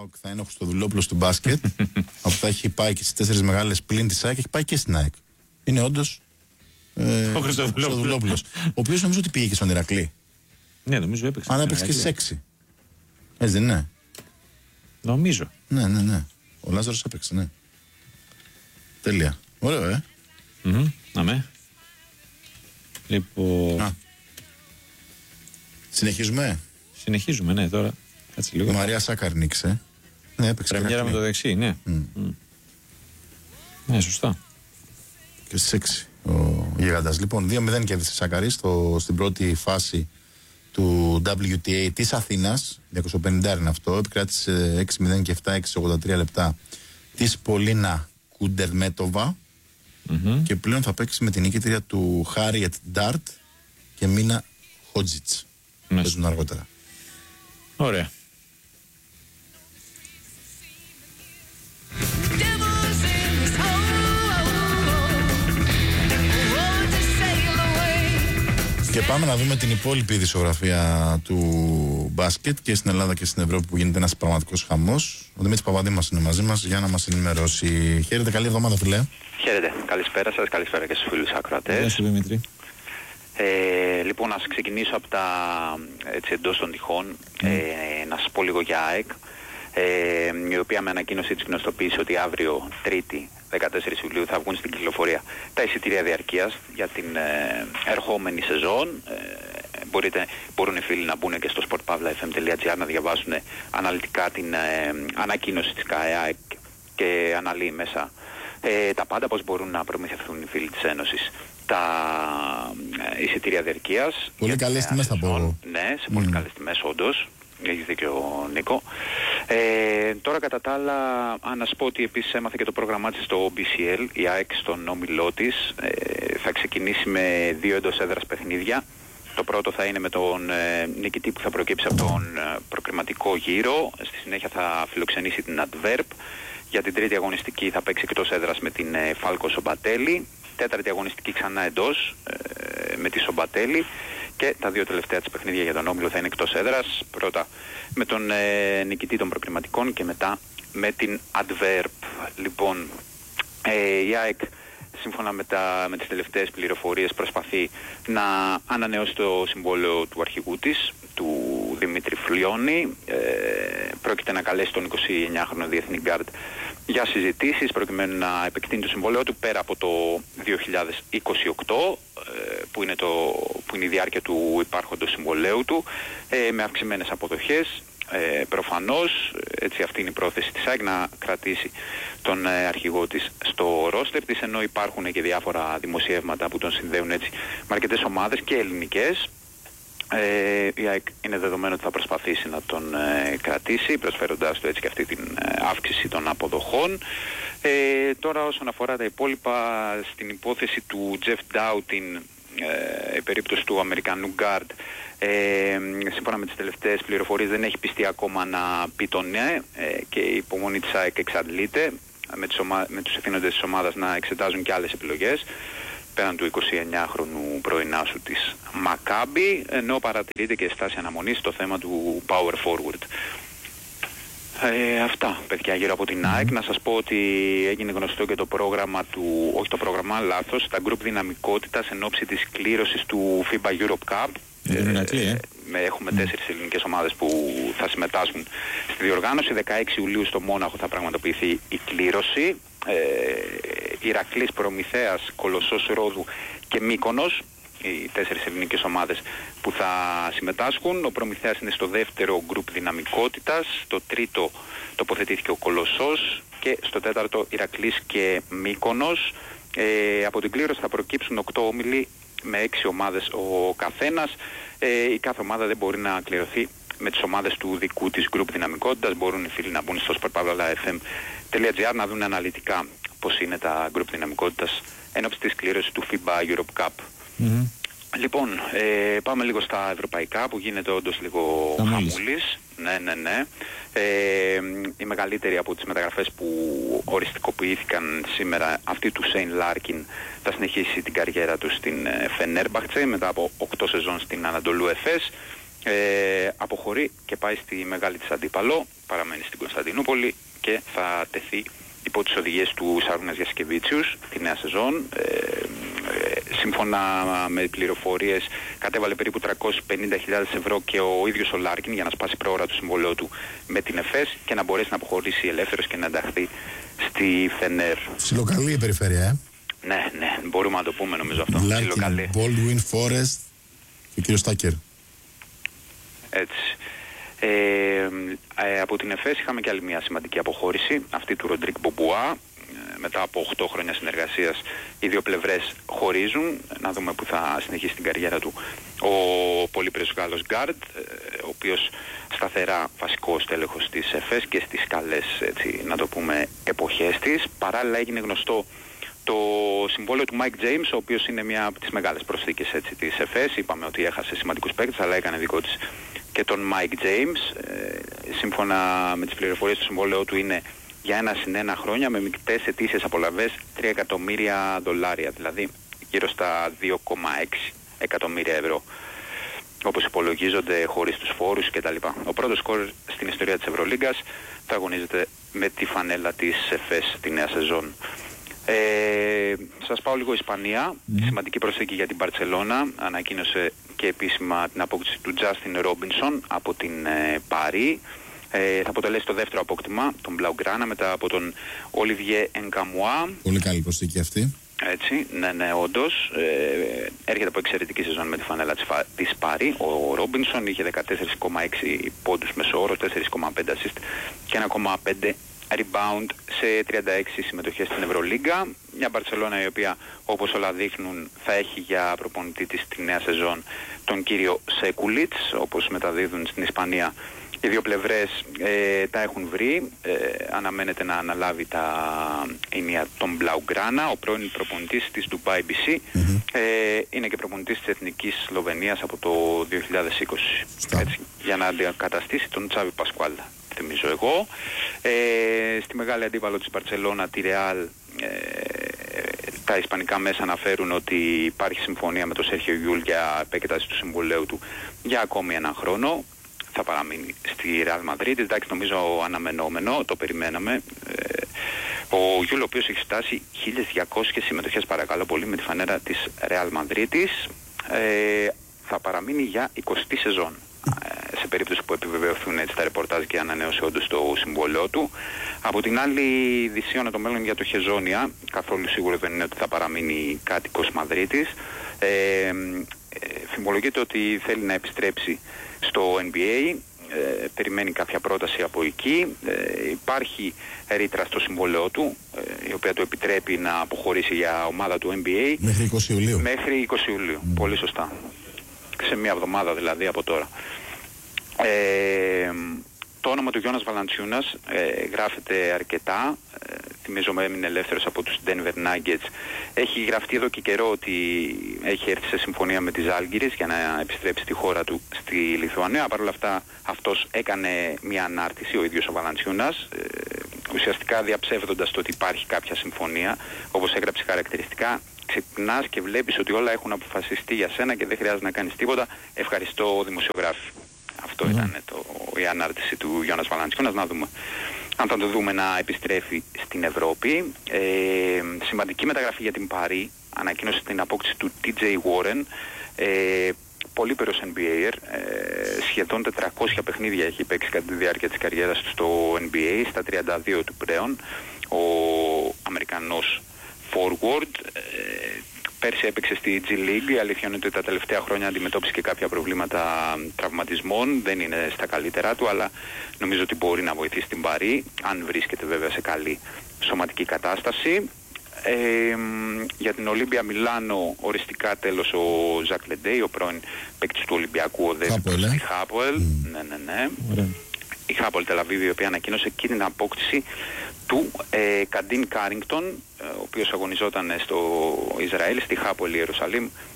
ΠΑΟΚ θα είναι ο Χριστοδουλόπουλος του μπάσκετ. Από θα έχει πάει και στις 4 μεγάλες πλην της ΑΕΚ, έχει πάει και στην ΑΕΚ. Είναι όντως ο Χριστοδουλόπουλος. Ο οποίος νομίζω ότι πήγε και στον Ηρακλή. Ναι, νομίζω έπαιξε. Αν έπαιξε και στις 6. Έτσι δεν είναι? Νομίζω. Ναι. Ο Λάζαρος έπαιξε, ναι. Τέλεια. Ωραίο, Αμέ. Λοιπόν. Συνεχίζουμε, ναι, τώρα. Κάτσε λίγο. Η Μαρία Σάκαρ νίξε. Ναι, έπαιξε. Πρεμιέρα με το δεξί, ναι. Ναι, σωστά. Και στις 6 ο Γιγάντας. Λοιπόν, 2-0 κέρδισε Σάκαρη στην πρώτη φάση του WTA της Αθήνας. 250 είναι αυτό. Επικράτησε 6-0 και 7-6-83 λεπτά της Πολίνα Κουντερμέτοβα. Και πλέον θα παίξει με την νικήτρια του Χάριετ Ντάρτ και Μίνα Χότζιτς. Παίζουν αργότερα. Ωραία. Και πάμε να δούμε την υπόλοιπη ειδησιογραφία του μπάσκετ και στην Ελλάδα και στην Ευρώπη, που γίνεται ένας πραγματικός χαμός. Ο Δημήτρης Παπαδήμας είναι μαζί μας για να μας ενημερώσει. Χαίρετε, καλή εβδομάδα, φιλέ. Χαίρετε, καλησπέρα σας, καλησπέρα και στους φίλους ακροατές. Γεια σου, Δημήτρη. Λοιπόν, ας ξεκινήσω από τα εντός των τυχών. Να σας πω λίγο για ΑΕΚ, η οποία με ανακοίνωσή της κοινωστοποίησε ότι αύριο, Τρίτη, 14 Ιουλίου, θα βγουν στην κυκλοφορία τα εισιτήρια διαρκείας για την ερχόμενη σεζόν. Μπορούν οι φίλοι να μπουν και στο sportpavlafm.gr να διαβάσουν αναλυτικά την ανακοίνωση της ΚΑΕΑΕΚ και αναλύει μέσα τα πάντα, πώς μπορούν να προμηθευτούν οι φίλοι της Ένωσης τα εισιτήρια διαρκείας. Πολύ καλές τιμές θα πω εγώ. Ναι, σε πολύ καλές τιμές όντως. Έχει δίκιο ο Νίκο. Τώρα κατά τα άλλα, να σας πω ότι επίσης έμαθε και το πρόγραμμά της στο BCL. Η ΑΕΚ στον όμιλό της θα ξεκινήσει με 2 εντός έδρας παιχνίδια. Το πρώτο θα είναι με τον νικητή που θα προκύψει από τον προκριματικό γύρο. Στη συνέχεια θα φιλοξενήσει την Αντβέρπ. Για την τρίτη αγωνιστική θα παίξει εκτός έδρας με την Φάλκο Σομπατέλη. Τέταρτη αγωνιστική ξανά εντός με τη Σομπατέλη. Και τα 2 τελευταία της παιχνίδια για τον όμιλο θα είναι εκτός έδρας. Πρώτα με τον νικητή των προκριματικών και μετά με την Adverb. Λοιπόν, η ΑΕΚ σύμφωνα με τις τελευταίες πληροφορίες προσπαθεί να ανανεώσει το συμβόλαιο του αρχηγού της, του Δημήτρη Φλιώνη. Πρόκειται να καλέσει τον 29χρονο διεθνή γκάρντ για συζητήσεις προκειμένου να επεκτείνει το συμβόλαιο του πέρα από το 2028 που είναι η διάρκεια του υπάρχοντος συμβολέου του, με αυξημένες αποδοχές. Προφανώς, έτσι αυτή είναι η πρόθεση της ΑΕΚ, να κρατήσει τον αρχηγό της στο ρόστερ της, ενώ υπάρχουν και διάφορα δημοσιεύματα που τον συνδέουν έτσι με αρκετές ομάδες και ελληνικές. Η ΑΕΚ είναι δεδομένο ότι θα προσπαθήσει να τον κρατήσει, προσφέροντάς του έτσι και αυτή την αύξηση των αποδοχών. Τώρα όσον αφορά τα υπόλοιπα, στην υπόθεση του Jeff Doughtin, η περίπτωση του Αμερικανού γκάρντ, σύμφωνα με τις τελευταίες πληροφορίες δεν έχει πιστεί ακόμα να πει το ναι, και η υπομονή της ΑΕΚ εξαντλείται με τους ευθύνοντες της ομάδας να εξετάζουν και άλλες επιλογές πέραν του 29χρονου πρωινάσου της Μακάμπι, ενώ παρατηρείται και στάση αναμονής στο θέμα του Power Forward. Αυτά, παιδιά, γύρω από την ΑΕΚ. Να σας πω ότι έγινε γνωστό και το πρόγραμμα του, όχι το πρόγραμμα, λάθος, τα γκρουπ δυναμικότητας εν ώψη της κλήρωσης του FIBA Europe Cup. Έχουμε 4 ελληνικές ομάδες που θα συμμετάσχουν στη διοργάνωση. 16 Ιουλίου στο Μόναχο θα πραγματοποιηθεί η κλήρωση. Ηρακλής, Προμηθέας, Κολοσσός Ρόδου και Μύκονος, οι 4 ελληνικές ομάδες που θα συμμετάσχουν. Ο Προμηθέας είναι στο δεύτερο γκρουπ δυναμικότητας, στο τρίτο τοποθετήθηκε ο Κολοσσός και στο τέταρτο Ηρακλής και Μύκονος. Από την κλήρωση θα προκύψουν 8 όμιλοι με 6 ομάδες ο καθένας. Η κάθε ομάδα δεν μπορεί να κληρωθεί με τις ομάδες του δικού της γκρουπ δυναμικότητας. Μπορούν οι φίλοι να μπουν στο sportpavlafm.gr να δουν αναλυτικά πώς είναι τα γκρουπ δυναμικότητας ενώπιση της κλήρωσης του FIBA Europe Cup. Λοιπόν, πάμε λίγο στα ευρωπαϊκά που γίνεται όντως λίγο χαμούλης. Ναι. Η μεγαλύτερη από τις μεταγραφές που οριστικοποιήθηκαν σήμερα, αυτή του Σέιν Λάρκιν, θα συνεχίσει την καριέρα του στην Φενέρμπαχτσε μετά από 8 σεζόν στην Ανατολού Εφές. αποχωρεί και πάει στη μεγάλη της αντίπαλο, παραμένει στην Κωνσταντινούπολη και θα τεθεί υπό τις οδηγίες του Σάρουνας Γιασκεβίτσιους τη νέα σεζόν. Σύμφωνα με πληροφορίες κατέβαλε περίπου 350.000 ευρώ και ο ίδιος ο Λάρκιν για να σπάσει προώρα του συμβολέου του με την ΕΦΕΣ και να μπορέσει να αποχωρήσει ελεύθερος και να ενταχθεί στη Φενέρ. Ψιλοκαλή η περιφέρεια, Ναι, μπορούμε να το πούμε νομίζω αυτό. Λάρκιν, Baldwin, Forest και ο κύριος Τάκερ. Έτσι. Από την ΕΦΕΣ είχαμε και άλλη μια σημαντική αποχώρηση, αυτή του Ροντρίκ Μπομπουά. Μετά από 8 χρόνια συνεργασίας οι δύο πλευρές χωρίζουν. Να δούμε που θα συνεχίσει την καριέρα του ο πολύπρεσος Γάλλος Γκάρντ, ο οποίος σταθερά βασικός τέλεχος της ΕΦΕΣ και στις καλές, έτσι, να το πούμε, εποχές της. Παράλληλα έγινε γνωστό το συμβόλαιο του Mike James, ο οποίος είναι μια από τις μεγάλες προσθήκες, έτσι, της ΕΦΕΣ. Είπαμε ότι έχασε σημαντικούς παίκτες, αλλά έκανε δικό της και τον Mike James. Σύμφωνα με τις πληροφορίες του συμβόλαιο του είναι για 1 συν 1 χρόνια με μικτές ετήσιες απολαβές $3 εκατομμύρια, δηλαδή γύρω στα 2,6 εκατομμύρια ευρώ, όπως υπολογίζονται χωρίς τους φόρους κτλ. Ο πρώτος σκορ στην ιστορία της Ευρωλίγκας θα αγωνίζεται με τη φανέλα της ΕΦΕΣ τη νέα σεζόν. Σας πάω λίγο Ισπανία. Σημαντική προσθήκη για την Μπαρτσελώνα. Ανακοίνωσε και επίσημα την απόκτηση του Justin Robinson από την Παρί. Θα αποτελέσει το δεύτερο απόκτημα, τον Μπλαουγκράνα, μετά από τον Ολιβιέ Εγκαμουά. Πολύ καλή προσθήκη αυτή. Έτσι, ναι, όντως. Έρχεται από εξαιρετική σεζόν με τη φανέλα της Πάρη. Ο Ρόμπινσον είχε 14,6 πόντους μεσόωρο, 4,5 assist και 1,5 rebound σε 36 συμμετοχές στην Ευρωλίγκα. Μια Μπαρτσελώνα η οποία, όπως όλα δείχνουν, θα έχει για προπονητή της τη νέα σεζόν τον κύριο Σέκουλιτς, όπως μεταδίδουν στην Ισπανία. Οι δύο πλευρές τα έχουν βρει. Αναμένεται να αναλάβει τα ίνια τον Μπλαουγκράνα, ο πρώην προπονητής της Dubai BC. Είναι και προπονητής της Εθνικής Σλοβενίας από το 2020. Έτσι, για να αντικαταστήσει τον Τσάβι Πασκουάλ, θυμίζω εγώ. Στη μεγάλη αντίπαλο της Μπαρτσελώνα, τη Ρεάλ, τα ισπανικά μέσα αναφέρουν ότι υπάρχει συμφωνία με τον Σέρχιο Γιούλ για επέκταση του συμβολέου του για ακόμη 1 χρόνο. Θα παραμείνει στη Real Madrid. Εντάξει, νομίζω αναμενόμενο, το περιμέναμε. Ο Γιούλ, ο οποίος έχει φτάσει 1.200 συμμετοχές, παρακαλώ πολύ, με τη φανέρα της Real Madrid, θα παραμείνει για 20η σεζόν. Σε περίπτωση που επιβεβαιωθούν έτσι τα ρεπορτάζ και ανανέωσε όντως το συμβόλαιό του. Από την άλλη, δυσίωνα το μέλλον για το Χεζόνια. Καθόλου σίγουρο δεν είναι ότι θα παραμείνει κάτοικος Μαδρίτης. Φημολογείται ότι θέλει να επιστρέψει στο NBA, περιμένει κάποια πρόταση από εκεί. Υπάρχει ρήτρα στο συμβόλαιό του, η οποία του επιτρέπει να αποχωρήσει για ομάδα του NBA μέχρι 20 Ιουλίου. Μέχρι 20 Ιουλίου, πολύ σωστά. Σε μια εβδομάδα δηλαδή από τώρα. Το όνομα του Γιώνας Valanciunas γράφεται αρκετά. Θυμίζω έμεινε ελεύθερος από τους Denver Nuggets. Έχει γραφτεί εδώ και καιρό ότι έχει έρθει σε συμφωνία με τη Ζάλγκιρις για να επιστρέψει στη χώρα του στη Λιθουανία. Παρ' όλα αυτά αυτός έκανε μια ανάρτηση, ο ίδιος ο Valanciunas, ουσιαστικά διαψεύδοντας το ότι υπάρχει κάποια συμφωνία. Όπως έγραψε χαρακτηριστικά, ξυπνάς και βλέπεις ότι όλα έχουν αποφασιστεί για σένα και δεν χρειάζεται να κάνεις τίποτα. Ευχαριστώ, δημοσιογράφοι. Αυτό ήταν η ανάρτηση του Γιώνας Valanciunas. Να δούμε αν θα το δούμε να επιστρέφει στην Ευρώπη. Σημαντική μεταγραφή για την Παρί. Ανακοίνωσε την απόκτηση του TJ Warren. Πολύπερος NBA. Σχεδόν 400 παιχνίδια έχει παίξει κατά τη διάρκεια της καριέρας του στο NBA. Στα 32 του πλέον. Ο Αμερικανός forward. Πέρσι έπαιξε στη G League. Η αλήθεια είναι ότι τα τελευταία χρόνια αντιμετώπισε και κάποια προβλήματα τραυματισμών. Δεν είναι στα καλύτερά του, αλλά νομίζω ότι μπορεί να βοηθήσει την Παρί, αν βρίσκεται βέβαια σε καλή σωματική κατάσταση. Για την Ολύμπια Μιλάνο, οριστικά τέλος ο Ζακ Λεντέι, ο πρώην παίκτης του Ολυμπιακού, οδεύει στη Χάπολ. Ναι. Η Χάπολ Τελαβίβη, η οποία ανακοίνωσε και την απόκτηση του Καντίν Κάρινγκτον, ο οποίος αγωνιζόταν στο Ισραήλ, στη Χάπολ Ιερουσαλήμ,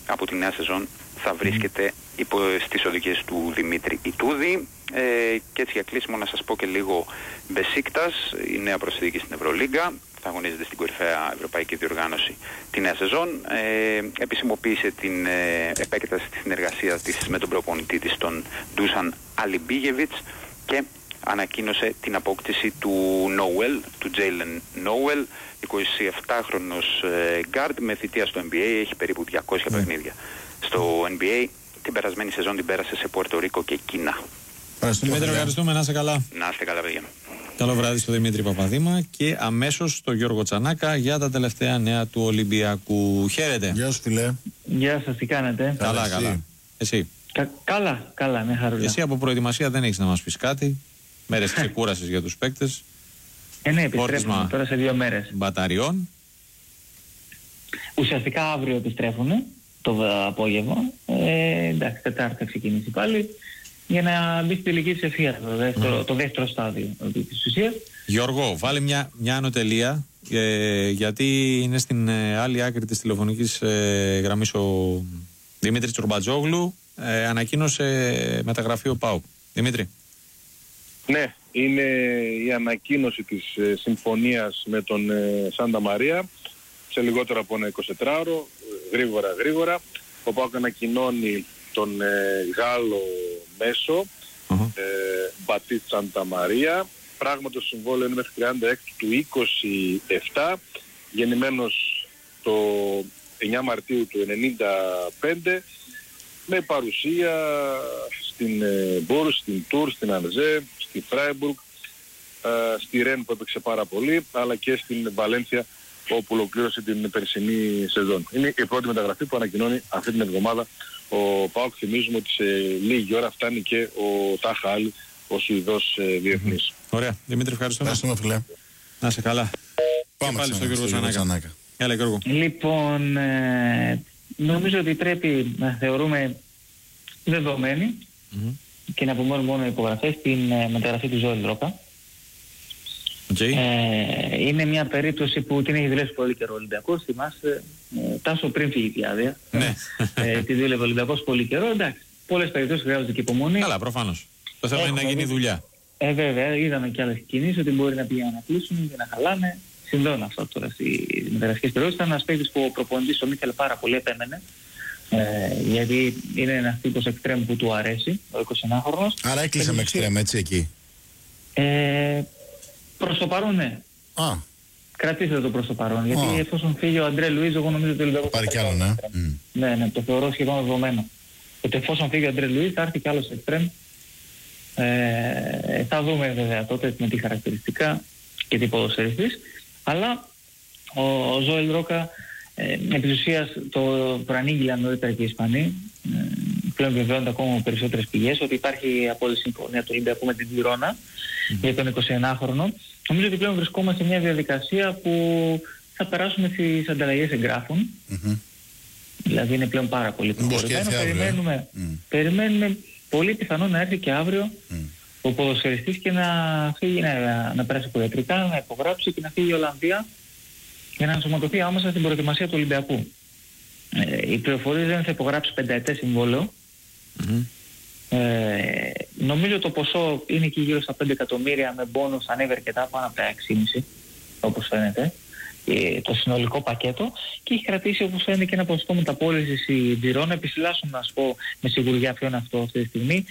από τη νέα σεζόν θα βρίσκεται υπό στις οδηγίες του Δημήτρη Ιτούδη. Και έτσι για κλείσιμο να σας πω και λίγο Μπεσίκτας, η νέα προσθήκη στην Ευρωλίγκα, θα αγωνίζεται στην κορυφαία ευρωπαϊκή διοργάνωση τη νέα σεζόν. Επισημοποίησε την επέκταση της συνεργασίας της με τον προπονητή της, τον Ντούσαν Αλιμπίγεβιτς, και ανακοίνωσε την απόκτηση του Νόουελ, του Τζέιλεν Νόουελ, 27χρονος γκάρντ με θητεία στο NBA, έχει περίπου 200 παιχνίδια στο NBA. Την περασμένη σεζόν την πέρασε σε Πουέρτο Ρίκο και Κίνα. Δημήτρη, ευχαριστούμε, να είστε καλά. Να είστε καλά, παιδιά. Καλό βράδυ στο Δημήτρη Παπαδήμα και αμέσως στο Γιώργο Τσανάκα για τα τελευταία νέα του Ολυμπιακού. Χαίρετε. Γεια σου, φιλέ. Γεια σας, τι κάνετε? Καλά, καλά. Εσύ? Καλά, με χαρούλα. Εσύ από προετοιμασία δεν έχεις να μας πεις κάτι? Μέρες ξεκούρασης για τους παίκτες. Ναι, επιστρέφουμε τώρα σε 2 μέρες. Μπαταριών. Ουσιαστικά αύριο επιστρέφουν το απόγευμα. Εντάξει, Τετάρτη θα ξεκινήσει πάλι για να μπει στη τελική της ευθείας, το δεύτερο στάδιο της ουσίας. Γιώργο, βάλε μια ανωτελεία, γιατί είναι στην άλλη άκρη της τηλεφωνικής γραμμής ο Δημήτρης Τσουρμπατζόγλου. Ανακοίνωσε μεταγραφή ο ΠΑΟΚ. Δημήτρη. Ναι, είναι η ανακοίνωση της συμφωνίας με τον Σάντα Μαρία σε λιγότερο από ένα 24ωρο, γρήγορα. Ο ΠΑΟΚ ανακοινώνει τον Γάλλο μέσο, Μπατίστ Σάντα Μαρία. Πράγματι το συμβόλαιο είναι μέχρι 36 του 27, γεννημένος το 9 Μαρτίου του 95, με παρουσία στην Μπορ, στην Τουρ, στην Ανζέ, στη Φράιμπουργκ, στη Ρεν που έπαιξε πάρα πολύ, αλλά και στην Βαλένθια όπου ολοκλήρωσε την περσινή σεζόν. Είναι η πρώτη μεταγραφή που ανακοινώνει αυτή την εβδομάδα ο ΠΑΟΚ. Θυμίζουμε ότι σε λίγη ώρα φτάνει και ο Τάχα Άλλη, ο Σουηδός διεθνής. Ωραία. Δημήτρη, ευχαριστούμε. Ευχαριστούμε, φιλέ. Να είσαι καλά. Πάμε πάλι στο Γιώργο Τσανάκα. Έλα, Γιώργο. Λοιπόν, νομίζω ότι πρέπει να θεωρούμε δεδομένη και να απομένουν μόνο υπογραφές την μεταγραφή του Ζωέλ Ρόκα. Okay. Είναι μια περίπτωση που την έχει δουλέψει πολύ καιρό ο Ολυμπιακός. Θυμάστε, Τάσο, πριν φύγει η άδεια. Ναι. Τη δούλευε ο Ολυμπιακός πολύ καιρό. Εντάξει, πολλές περιπτώσεις χρειάζονται και υπομονή. Καλά, προφανώς. Το θέμα είναι να γίνει δουλειά. Βέβαια, είδαμε και άλλες κινήσεις ότι μπορεί να πηγαίνουν να κλείσουν και να χαλάνε. Συνδέουν αυτό τώρα στις μεταγραφικές περιόδους. Ήταν ένας παίκτης που ο προπονητής ο Μίχελ πάρα πολύ επέμενε. Γιατί είναι ένας τύπος εξτρέμ που του αρέσει, ο 29χρονος. Άρα έκλεισε με εξτρέμ, έτσι, εκεί. Προς το παρόν, ναι. Κρατήστε το προς το παρόν. Γιατί εφόσον φύγει ο Αντρέ Λουίζ, εγώ νομίζω ότι ο Ολυμπιακός πάρει κι άλλο, ναι. Ναι, το θεωρώ σχεδόν δεδομένο. Ότι εφόσον φύγει ο Αντρέ Λουίζ, θα έρθει κι άλλος εξτρέμ. Θα δούμε βέβαια τότε με τι χαρακτηριστικά και τι ποδοσφαιριστής. Αλλά ο Ζωέλ Ρόκα, επί της ουσίας το προανήγγειλαν νωρίτερα και οι Ισπανοί. Πλέον βεβαιώνται ακόμα με περισσότερες πηγές ότι υπάρχει απόλυτη συμφωνία του Ολυμπιακού με την Γιρόνα για τον 21χρονο. Νομίζω ότι πλέον βρισκόμαστε σε μια διαδικασία που θα περάσουμε στις ανταλλαγές εγγράφων. Δηλαδή είναι πλέον πάρα πολύ προχωρημένο. Περιμένουμε πολύ πιθανό να έρθει και αύριο ο ποδοσφαιριστής και να φύγει, να περάσει από ιατρικά, να υπογράψει και να φύγει η Ολλανδία για να ενσωματωθεί άμεσα στην προετοιμασία του Ολυμπιακού. Οι πληροφορίες δεν θα υπογράψει 5ετές συμβόλαιο. Νομίζω το ποσό είναι εκεί γύρω στα 5 εκατομμύρια, με μπόνους ανέβει αρκετά πάνω από τα 6,5 όπως φαίνεται, το συνολικό πακέτο, και έχει κρατήσει όπως φαίνεται και ένα ποσοστό μεταπώλησης η Τζιρόνα. Επισυλάσσουν να σου πω με σιγουριά ποιο είναι αυτό αυτή τη στιγμή.